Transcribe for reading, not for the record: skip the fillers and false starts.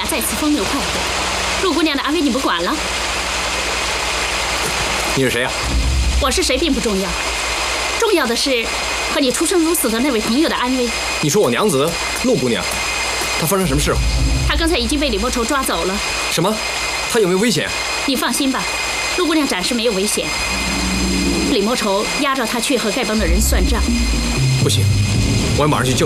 再次风流快活。陆姑娘的安危你不管了。 你是谁呀？ 我是谁并不重要，重要的是和你出生入死的那位朋友的安危。 你说我娘子陆姑娘，她发生什么事了？ 她刚才已经被李莫愁抓走了。 什么？她有没有危险？ 你放心吧，陆姑娘暂时没有危险。李莫愁押着她去和丐帮的人算账。 不行，我要马上去救